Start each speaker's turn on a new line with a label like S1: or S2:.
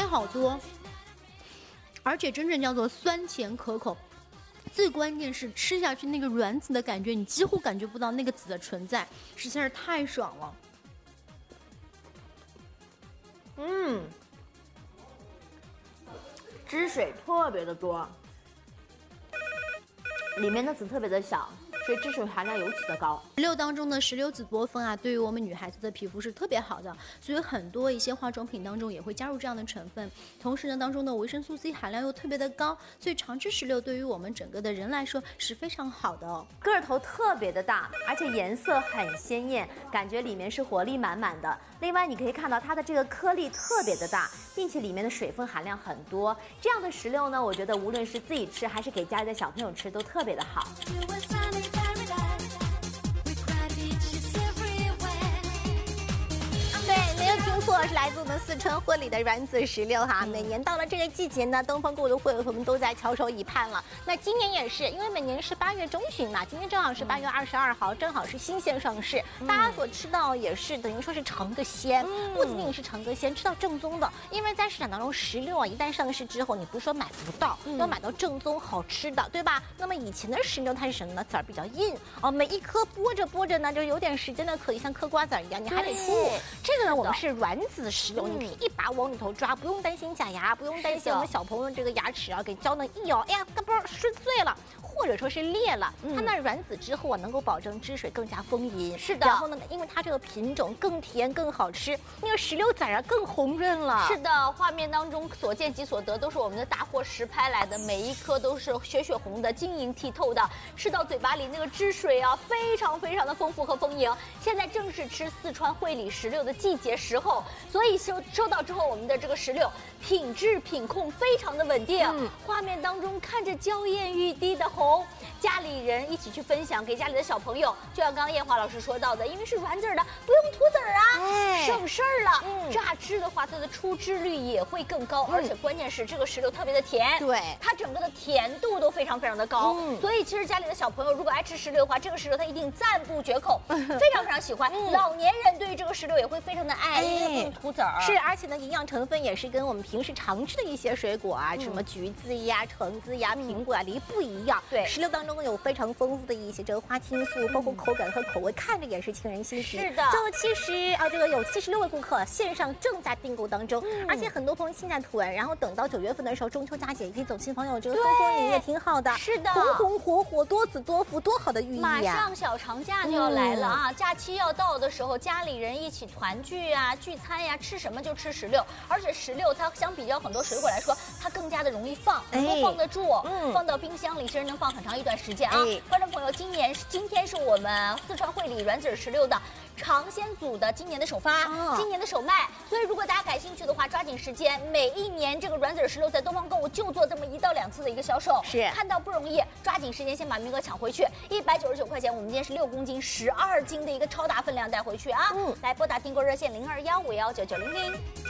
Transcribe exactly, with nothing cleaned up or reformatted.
S1: 好多，而且真正叫做酸甜可口。最关键是吃下去那个软籽的感觉，你几乎感觉不到那个籽的存在，实在是太爽了。
S2: 嗯，汁水特别的多，里面的籽特别的小。所以汁水含量尤其的高。
S1: 石榴当中的石榴籽多酚啊，对于我们女孩子的皮肤是特别好的，所以很多一些化妆品当中也会加入这样的成分。同时呢，当中的维生素 C 含量又特别的高，所以常吃石榴对于我们整个的人来说是非常好的哦。
S2: 个头特别的大，而且颜色很鲜艳，感觉里面是活力满满的。另外，你可以看到它的这个颗粒特别的大，并且里面的水分含量很多。这样的石榴呢，我觉得无论是自己吃还是给家里的小朋友吃，都特别的好。
S3: 听错是来自我们四川婚礼的软籽石榴哈。每年到了这个季节呢，东方购物的会员朋友们都在翘首以盼了。那今年也是，因为每年是八月中旬嘛，今天正好是八月二十二号，正好是新鲜上市，大家所吃到也是等于说是尝个鲜，不仅仅是尝个鲜，吃到正宗的。因为在市场当中，石榴啊一旦上市之后，你不是说买不到，要买到正宗好吃的，对吧？那么以前的石榴它是什么呢？籽儿比较硬哦，每一颗剥着剥着呢，就有点时间的可以像嗑瓜子儿一样，你还得吐。这个呢，我们是软籽石榴，你可以一把往里头抓，不用担心假牙，不用担心我们小朋友这个牙齿啊给胶囊一咬，哎呀，嘎嘣摔碎了。或者说是裂了，它那软籽之后啊，能够保证汁水更加丰盈。
S2: 是的。
S3: 然后呢，因为它这个品种更甜更好吃，那个石榴籽啊更红润了。
S4: 是的，画面当中所见即所得，都是我们的大货实拍来的，每一颗都是血血红的、晶莹剔透的，吃到嘴巴里那个汁水啊，非常非常的丰富和丰盈。现在正是吃四川会理石榴的季节时候，所以收收到之后，我们的这个石榴品质品控非常的稳定。嗯、画面当中看着娇艳欲滴的红。家里人一起去分享给家里的小朋友，就像刚刚艳华老师说到的，因为是软籽的，不用涂籽儿啊，哎、省事儿了。嗯、榨汁的话，它的出汁率也会更高，嗯、而且关键是这个石榴特别的甜，
S3: 对，
S4: 它整个的甜度都非常非常的高。嗯、所以其实家里的小朋友如果爱吃石榴的话，这个石榴它一定赞不绝口，非常非常喜欢。嗯、老年人对于这个石榴也会非常的爱，因为不用涂籽儿。
S3: 是，而且呢，营养成分也是跟我们平时常吃的一些水果啊，嗯、什么橘子呀、橙子呀、苹果呀，梨不一样。
S4: 对，
S3: 石榴当中呢有非常丰富的一些这个花青素，包括口感和口味，看着也是沁人心脾。
S4: 是的，
S3: 这个其实啊，这个有七十六位顾客线上正在订购当中，嗯、而且很多朋友现在囤，然后等到九月份的时候，中秋佳节也可以走亲访友，这个送送礼也挺好的。
S4: 是的，
S3: 红红火火，多子多福，多好的寓意啊！
S4: 马上小长假就要来了啊，嗯、假期要到的时候，家里人一起团聚啊、聚餐呀、啊，吃什么就吃石榴，而且石榴它相比较很多水果来说，它更加的容易放，能够放得住，嗯、放到冰箱里，其实能放很长一段时间啊。哎、观众朋友，今年今天是我们四川会理软籽石榴的尝鲜组的今年的首发，哦、今年的首卖，所以如果大家感兴趣的话，抓紧时间，每一年这个软籽石榴在东方购物就做这么一到两次的一个销售，
S3: 是
S4: 看到不容易，抓紧时间先把名额抢回去，一百九十九块钱，我们今天是六公斤十二斤的一个超大分量带回去啊！嗯，来拨打订购热线零二幺五幺九九零零。